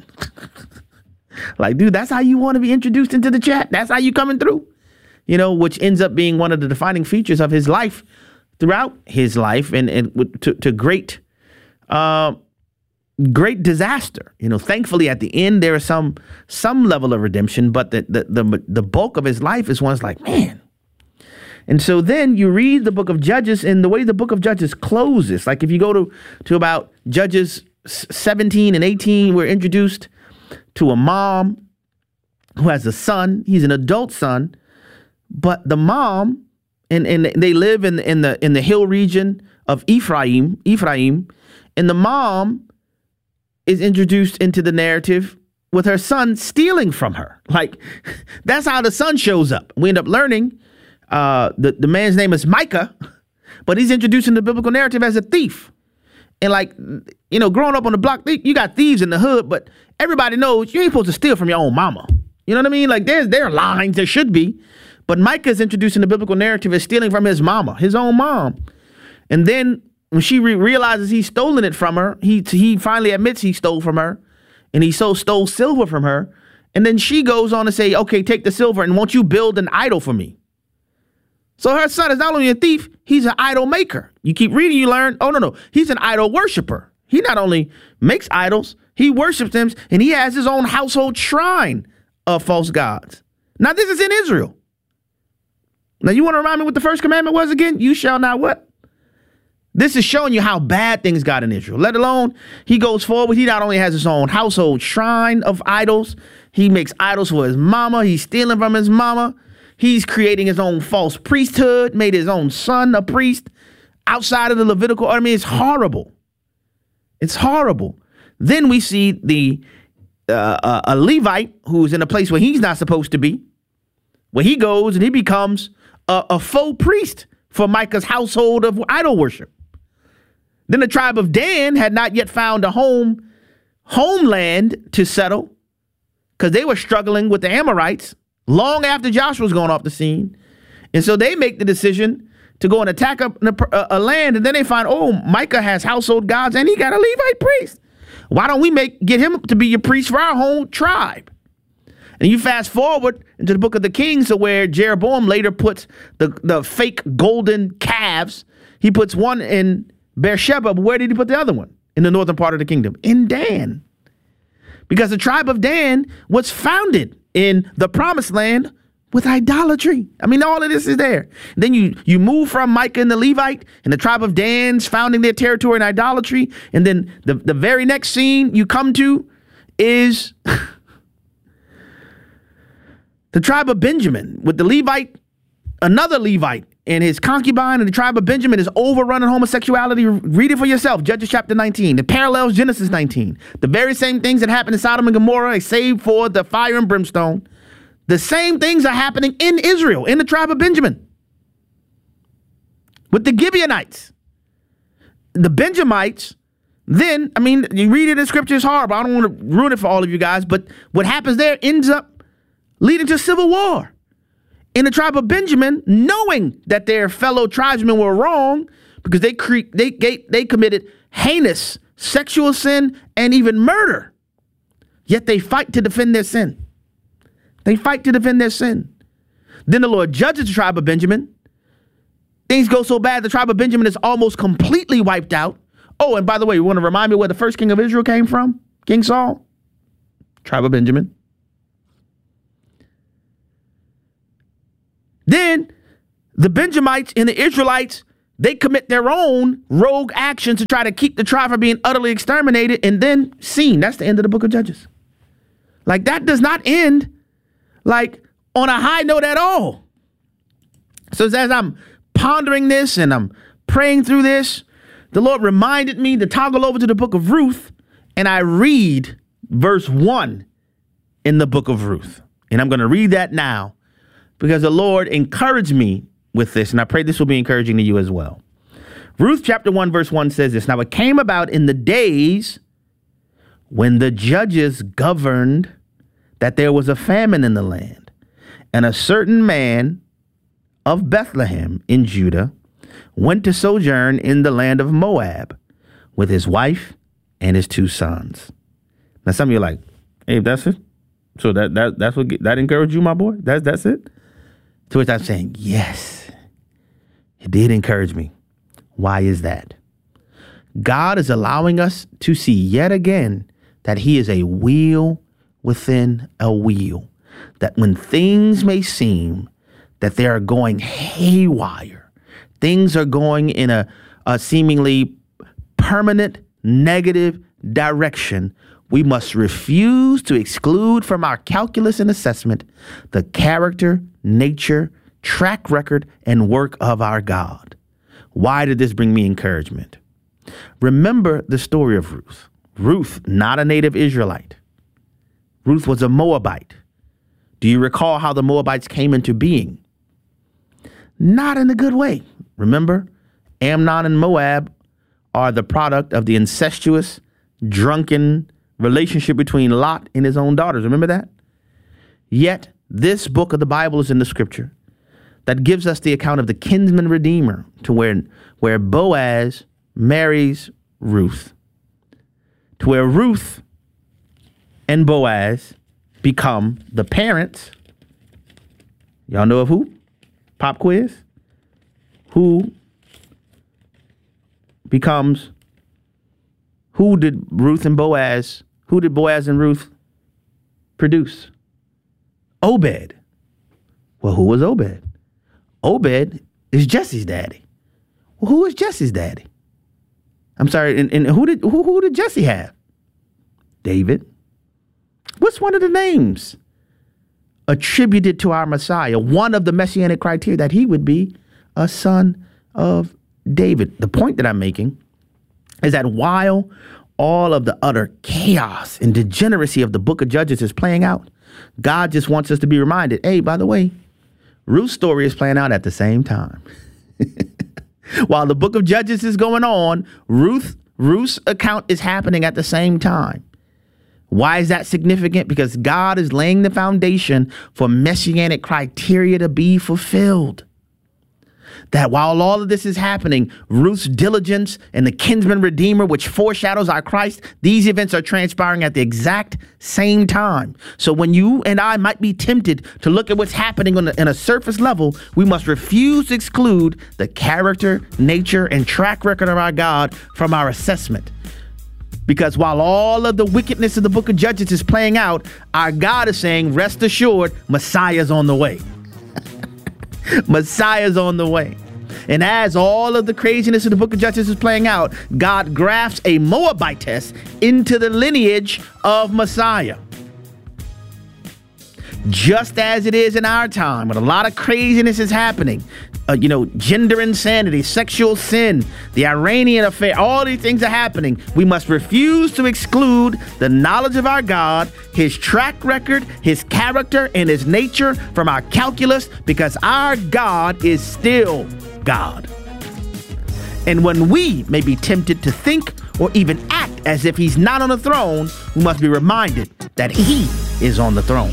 Like, dude, that's how you want to be introduced into the chat. That's how you coming through, you know, which ends up being one of the defining features of his life throughout his life and, and to, to great, uh, great disaster. You know, thankfully at the end, there is some, some level of redemption, but the, the, the, the bulk of his life is one that's like, man. And so then you read the book of Judges, and the way the book of Judges closes, like if you go to, to about Judges seventeen and eighteen, we're introduced to a mom who has a son. He's an adult son, but the mom, and, and they live in, in the in the hill region of Ephraim, Ephraim, and the mom is introduced into the narrative with her son stealing from her. Like, that's how the son shows up. We end up learning uh, the, the man's name is Micah, but he's introduced in the biblical narrative as a thief. And like, you know, growing up on the block, you got thieves in the hood, but everybody knows you ain't supposed to steal from your own mama. You know what I mean? Like, there's there are lines, there should be. But Micah is introduced in the biblical narrative as stealing from his mama, his own mom. And then when she re- realizes he's stolen it from her, he he finally admits he stole from her, and he so stole silver from her. And then she goes on to say, okay, take the silver, and won't you build an idol for me? So her son is not only a thief, he's an idol maker. You keep reading, you learn, oh, no, no, he's an idol worshiper. He not only makes idols, he worships them, and he has his own household shrine of false gods. Now, this is in Israel. Now, you want to remind me what the first commandment was again? You shall not what? This is showing you how bad things got in Israel. Let alone, he goes forward. He not only has his own household shrine of idols, he makes idols for his mama. He's stealing from his mama. He's creating his own false priesthood, made his own son a priest outside of the Levitical. I mean, it's horrible. It's horrible. Then we see the uh, a Levite who's in a place where he's not supposed to be, where he goes and he becomes a, a faux priest for Micah's household of idol worship. Then the tribe of Dan had not yet found a home, homeland to settle because they were struggling with the Amorites long after Joshua's gone off the scene. And so they make the decision to go and attack a, a, a land, and then they find, oh, Micah has household gods and he got a Levite priest. Why don't we make get him to be your priest for our whole tribe? And you fast forward into the book of the Kings, where Jeroboam later puts the, the fake golden calves. He puts one in Beersheba, but where did he put the other one? In the northern part of the kingdom, in Dan. Because the tribe of Dan was founded in the promised land with idolatry. I mean, all of this is there. Then you you move from Micah and the Levite and the tribe of Dan's founding their territory in idolatry. And then the, the very next scene you come to is the tribe of Benjamin with the Levite, another Levite and his concubine, and the tribe of Benjamin is overrunning homosexuality. Read it for yourself. Judges chapter nineteen. It parallels Genesis nineteen. The very same things that happened in Sodom and Gomorrah, save for the fire and brimstone. The same things are happening in Israel, in the tribe of Benjamin, with the Gibeonites. The Benjamites, then, I mean, you read it in scripture, it's horrible. I don't want to ruin it for all of you guys, but what happens there ends up leading to civil war. In the tribe of Benjamin, knowing that their fellow tribesmen were wrong because they cre- they, they they committed heinous sexual sin and even murder, yet they fight to defend their sin. They fight to defend their sin. Then the Lord judges the tribe of Benjamin. Things go so bad, the tribe of Benjamin is almost completely wiped out. Oh, and by the way, you want to remind me where the first king of Israel came from? King Saul, tribe of Benjamin. Then the Benjamites and the Israelites, they commit their own rogue actions to try to keep the tribe from being utterly exterminated, and then seen. That's the end of the book of Judges. Like, that does not end like on a high note at all. So as I'm pondering this and I'm praying through this, the Lord reminded me to toggle over to the book of Ruth, and I read verse one in the book of Ruth. And I'm going to read that now because the Lord encouraged me with this, and I pray this will be encouraging to you as well. Ruth chapter one, verse one says this: Now it came about in the days when the judges governed that there was a famine in the land, and a certain man of Bethlehem in Judah went to sojourn in the land of Moab with his wife and his two sons. Now some of you are like, hey, that's it? So that that that's what that encouraged you, my boy? That's that's it? To which I'm saying, yes, it did encourage me. Why is that? God is allowing us to see yet again that he is a wheel within a wheel. That when things may seem that they are going haywire, things are going in a, a seemingly permanent negative direction, we must refuse to exclude from our calculus and assessment the character, nature, track record, and work of our God. Why did this bring me encouragement? Remember the story of Ruth. Ruth, not a native Israelite. Ruth was a Moabite. Do you recall how the Moabites came into being? Not in a good way. Remember, Amnon and Moab are the product of the incestuous, drunken relationship between Lot and his own daughters. Remember that? Yet, this book of the Bible is in the scripture that gives us the account of the kinsman redeemer, to where, where Boaz marries Ruth, to where Ruth and Boaz become the parents. Y'all know of who? Pop quiz. Who becomes, who did Ruth and Boaz, who did Boaz and Ruth produce? Obed. Well, who was Obed? Obed is Jesse's daddy. Well, who is Jesse's daddy? I'm sorry, and, and who did who, who did Jesse have? David. What's one of the names attributed to our Messiah? One of the messianic criteria that he would be a son of David. The point that I'm making is that while all of the utter chaos and degeneracy of the book of Judges is playing out, God just wants us to be reminded, hey, by the way, Ruth's story is playing out at the same time. While the book of Judges is going on, Ruth, Ruth's account is happening at the same time. Why is that significant? Because God is laying the foundation for messianic criteria to be fulfilled. That while all of this is happening, Ruth's diligence and the kinsman redeemer, which foreshadows our Christ, these events are transpiring at the exact same time. So when you and I might be tempted to look at what's happening on a, on a surface level, we must refuse to exclude the character, nature, and track record of our God from our assessment. Because while all of the wickedness of the book of Judges is playing out, our God is saying, rest assured, Messiah's on the way. Messiah's on the way. And as all of the craziness of the book of Judges is playing out, God grafts a Moabitess into the lineage of Messiah. Just as it is in our time, when a lot of craziness is happening, uh, you know, gender insanity, sexual sin, the Iranian affair, all these things are happening. We must refuse to exclude the knowledge of our God, his track record, his character, and his nature from our calculus, because our God is still God. And when we may be tempted to think or even act as if he's not on the throne, we must be reminded that he is on the throne.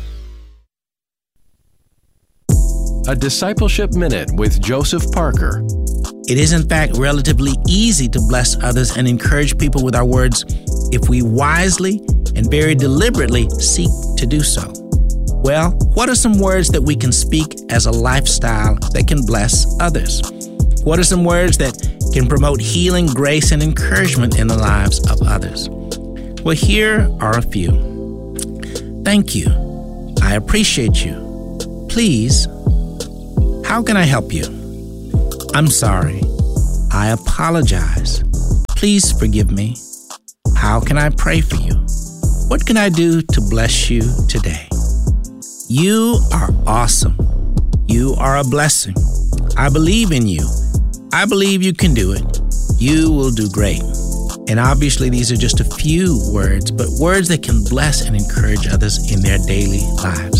A Discipleship Minute with Joseph Parker. It is, in fact, relatively easy to bless others and encourage people with our words if we wisely and very deliberately seek to do so. Well, what are some words that we can speak as a lifestyle that can bless others? What are some words that can promote healing, grace, and encouragement in the lives of others? Well, here are a few. Thank you. I appreciate you. Please, how can I help you? I'm sorry. I apologize. Please forgive me. How can I pray for you? What can I do to bless you today? You are awesome. You are a blessing. I believe in you. I believe you can do it. You will do great. And obviously, these are just a few words, but words that can bless and encourage others in their daily lives.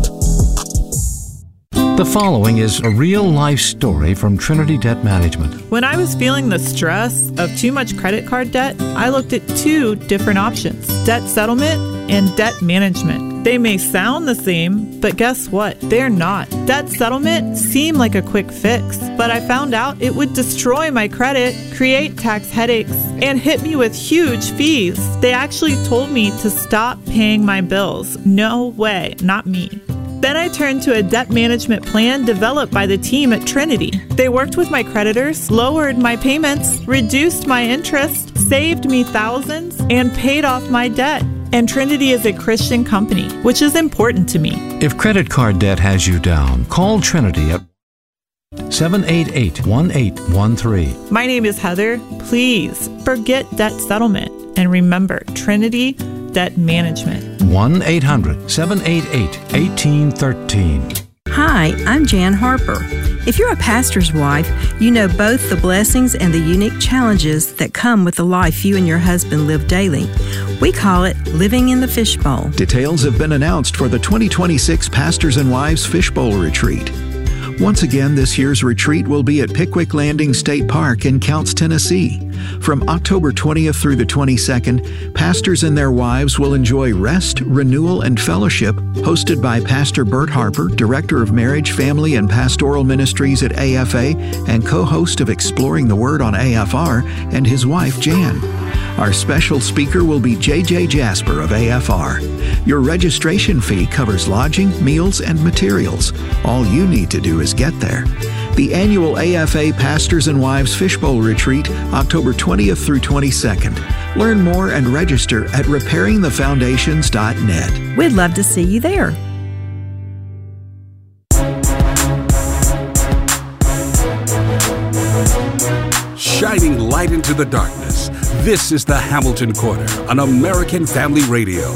The following is a real-life story from Trinity Debt Management. When I was feeling the stress of too much credit card debt, I looked at two different options: debt settlement and debt management. They may sound the same, but guess what? They're not. Debt settlement seemed like a quick fix, but I found out it would destroy my credit, create tax headaches, and hit me with huge fees. They actually told me to stop paying my bills. No way, not me. Then I turned to a debt management plan developed by the team at Trinity. They worked with my creditors, lowered my payments, reduced my interest, saved me thousands, and paid off my debt. And Trinity is a Christian company, which is important to me. If credit card debt has you down, call Trinity at seven eight eight, one eight one three. My name is Heather. Please forget debt settlement and remember Trinity Debt Management. one eight hundred, seven eight eight, one eight one three. Hi, I'm Jan Harper. If you're a pastor's wife, you know both the blessings and the unique challenges that come with the life you and your husband live daily. We call it living in the fishbowl. Details have been announced for the twenty twenty-six Pastors and Wives Fishbowl Retreat. Once again, this year's retreat will be at Pickwick Landing State Park in Counce, Tennessee. From October twentieth through the twenty-second, pastors and their wives will enjoy rest, renewal, and fellowship, hosted by Pastor Bert Harper, Director of Marriage, Family, and Pastoral Ministries at A F A and co-host of Exploring the Word on A F R, and his wife, Jan. Our special speaker will be J J Jasper of A F R. Your registration fee covers lodging, meals, and materials. All you need to do is get there. The annual A F A Pastors and Wives Fishbowl Retreat, October twentieth through twenty-second. Learn more and register at repairing the foundations dot net. We'd love to see you there. Shining light into the darkness. This is the Hamilton Corner on American Family Radio.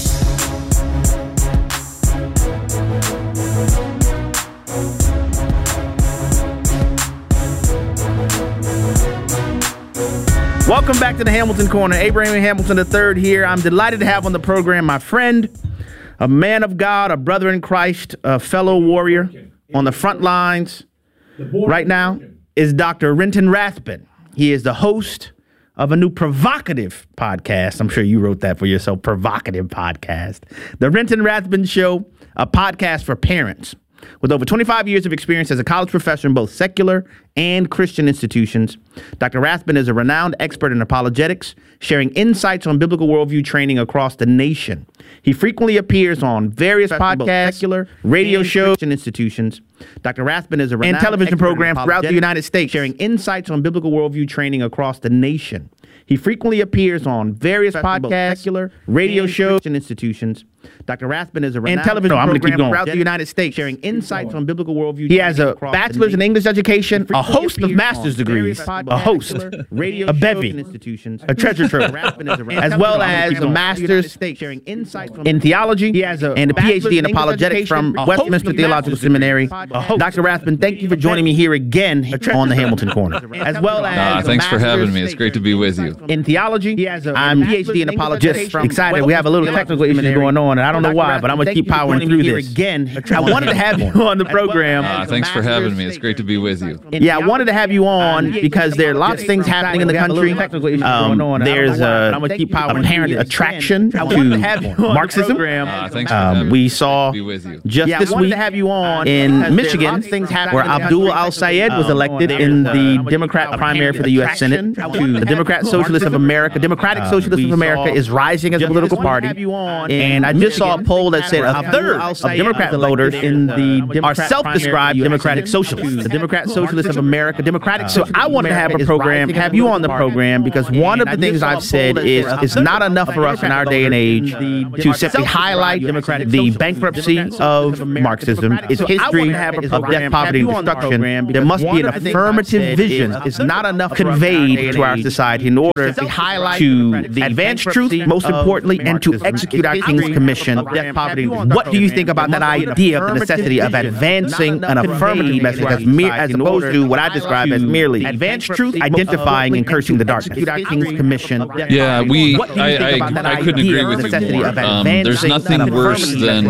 Welcome back to the Hamilton Corner. Abraham Hamilton the third here. I'm delighted to have on the program my friend, a man of God, a brother in Christ, a fellow warrior on the front lines right now is Doctor Renton Rathbun. He is the host of a new provocative podcast. I'm sure you wrote that for yourself, provocative podcast. The Renton Rathbun Show, a podcast for parents. With over twenty-five years of experience as a college professor in both secular and Christian institutions, Doctor Rathbun is a renowned expert in apologetics, sharing insights on biblical worldview training across the nation. He frequently appears on various podcasts, secular, radio shows, and institutions. Doctor Rathbun is a renowned and television programs throughout the United States, sharing insights on biblical worldview training across the nation. He frequently appears on various podcasts, secular, radio shows, and institutions. Doctor Rathbun is a renowned and television no, program throughout the United States, sharing insights on biblical worldview. He has a bachelor's in English education, a host of master's degrees, a host, a bevy, a treasure trove, as well as a master's in theology. He has a and a P H D in apologetics from Westminster Theological Seminary. Doctor Rathbun, thank you for joining me here again on the Hamilton Corner, as well as uh, thanks for having me. It's great to be with you. In theology, I'm P H D in apologetics. Just excited. We have a little technical issues going on, and I don't know why, but I'm going to keep powering through this. Again, I wanted to have you on the program. Uh, thanks for having me. It's great to be with you. Yeah, I wanted to have you on because there are lots of things happening in the country. Um, there's a apparent attraction to Marxism. Uh, thanks for um, having we me. saw just Yeah, this week in Michigan where Abdul Al-Sayed was elected in the Democrat primary for the U S Senate to the Democrat Socialists of America, Democratic Socialists of America is rising as a political party. And I just saw a poll that said a third of Democrat voters in the are self-described Democratic Socialists. The Democrat Socialists of America, Democratic. So I wanted to have a program, have you on the program, because one of the things I've said is it's not enough for us in our day and age to simply highlight the bankruptcy of Marxism, its history of death, poverty, and destruction. There must be an affirmative vision. It's not enough conveyed to our society in order to highlight to advance truth, most importantly, and to execute our King's Commission. What do you think about that idea of the necessity of advancing an affirmative message as, mere, as opposed to what I describe as merely advance truth, identifying and cursing the darkness? King's Commission. Yeah, we. I, I, I couldn't agree with you more. Um, there's nothing worse than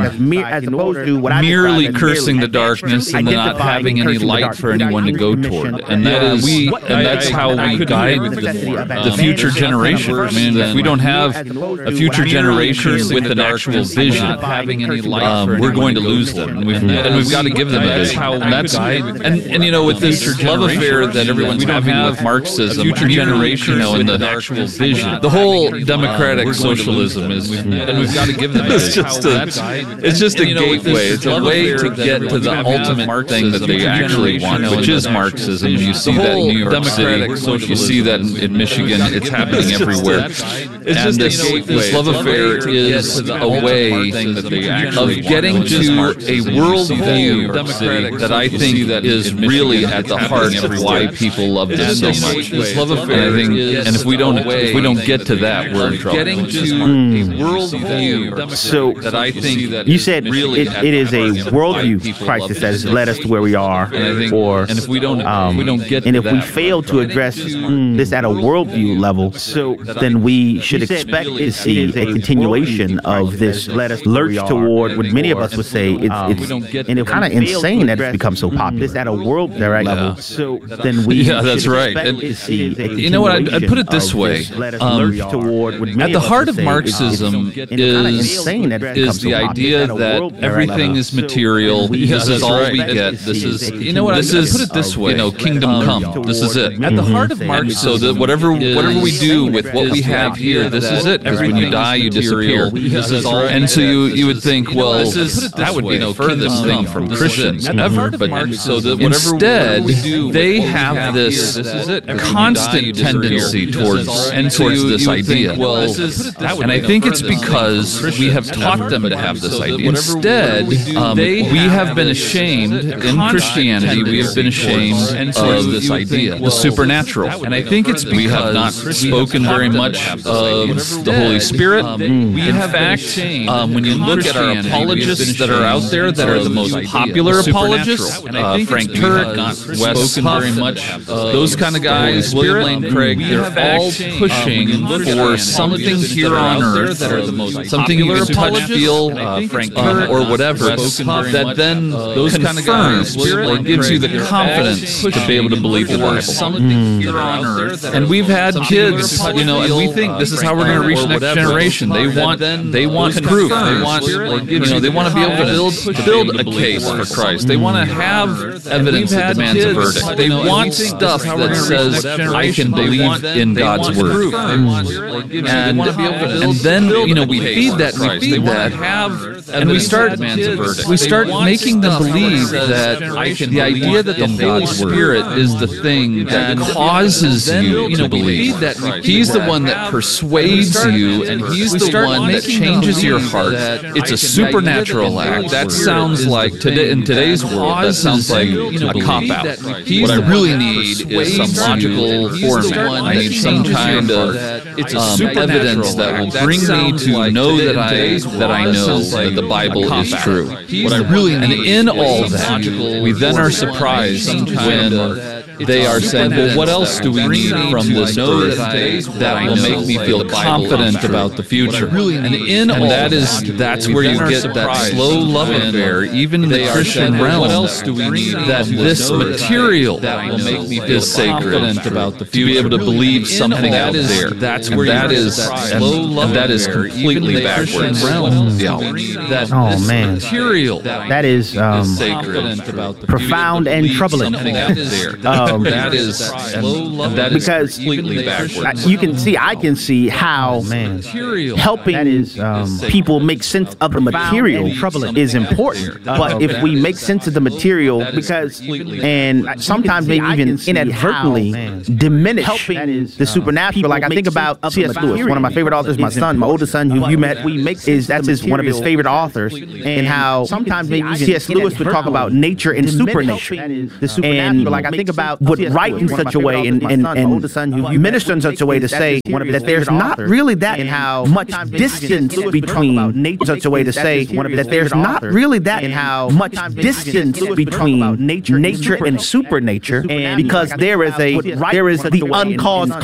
merely cursing the darkness and not having any light for anyone to go toward, and that is, and that's how we guide the future generation. I mean, if we don't have a future generation with an actual vision, um, we're going to lose them, and we've, and we've got to give them a vision. And that's, and, and you know, with this love affair that everyone's having with Marxism, future generation, you know, and the actual vision, the whole democratic socialism is, and we've got to give them a vision. It's just a, it's just a gateway. It's a way to get to the ultimate thing that they actually want, which is Marxism. You see that in New York City. You see that in, in Michigan. It's happening everywhere. And this, this love affair is a way of getting to a worldview that I think is really at the heart of why people love this so much. This love affair, I think, and if we don't, if we don't get to that, we're in trouble. Getting to a worldview so that I think that you said really it, it is a worldview crisis that has led us to where we are, and I think, or and if we don't, um, if we don't get and to if that, we fail to address mm, this at a worldview level, so then we should expect to see a continuation of this lurch toward what many of us would say it's, it's and it's kind of insane that it's become so popular. This at a world direct yeah. level, so then we yeah, that's right. And, you know what? I'd, I'd put it this way: um, at the heart of Marxism is is the idea that everything is material. This is all we get. This is you know what? This is put it this way: you know, kingdom come. This is it. At the heart of Marxism, so that whatever whatever we do with what we have here, this is it. Because when you die, you disappear. This is all. And so you you would think, well, that would be the furthest thing from Christians ever. But so that instead, they have this constant tendency towards and towards this idea. Well, and I think it's because we have taught them to have this idea. Instead, um, we have been ashamed in Christianity. We have been ashamed of this idea, the supernatural. And I think it's because we have not spoken very much of the Holy Spirit. In fact, um, when you look at our apologists that are out there, that are the most popular apologists, uh, Frank Turk, Wes Huff, those kind of guys, William Lane Craig, they're all pushing for something here on earth, something you can touch, feel, uh, Frank Turk, or whatever, that then those kind of guys or gives you the confidence to be able to believe the Bible. Mm. And we've had kids, you know, and we think this is how we're going to reach the next generation. They want, they want proof. They want, you know, they want to be able to build, to build a case for Christ. They want to have evidence that demands a verdict. They want stuff that says I can believe in God's word. And, and then, you know, we feed that, we feed that, and we start, we start making them believe that the idea that the Holy Spirit is the thing that causes you to believe. He's the one that persuades you, and He's the one that changes your heart. It's a supernatural act. That sounds like, today, in today's world, that sounds like a cop-out. What I really need is some logical format. I need some kind of um, evidence that will bring me to know that I that I know that the Bible is true. What I really need, and in all that, we then are surprised when they are saying, well, what else do we need from this earth that will make me feel confident about the future? And in all that is, that's where you get that slow love affair, even in the Christian realm, that this material is sacred about the future. To be able to believe something out there, that's where that is, and that is completely backwards. Oh man, that is um, profound and troubling. Um, Um, that is and that is because completely backwards. you can see, I can see how helping is, um, people make sense of the material is important. But if we make sense of the material, because and sometimes maybe even inadvertently diminish the supernatural. Like I think about C S Lewis, one of my favorite authors. My son, my oldest son, who you met, is that's his one of his favorite authors, and how sometimes maybe C S Lewis would talk about nature and supernature, and like I think about would write in such a way and and, and minister in such a way to say that there's not really that how much distance between nature, such a way to say that there's not really that how much distance between nature and supernature, because there is a there is the uncaused